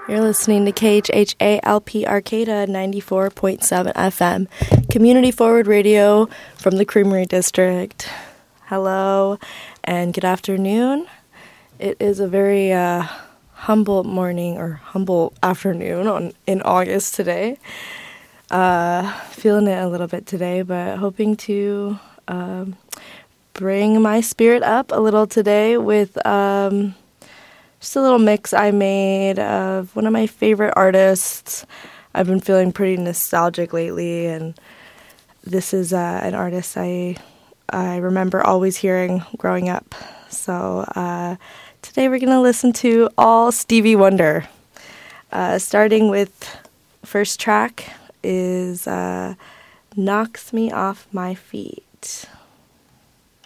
You're listening to KHHALP Arcata 94.7 FM, Community Forward Radio from the Creamery District. Hello and good afternoon. It is a very humble morning or humble afternoon in August today. Feeling it a little bit today, but hoping to bring my spirit up a little today with just a little mix I made of one of my favorite artists. I've been feeling pretty nostalgic lately, and this is an artist I remember always hearing growing up. So today we're going to listen to all Stevie Wonder. Starting with first track is Knocks Me Off My Feet.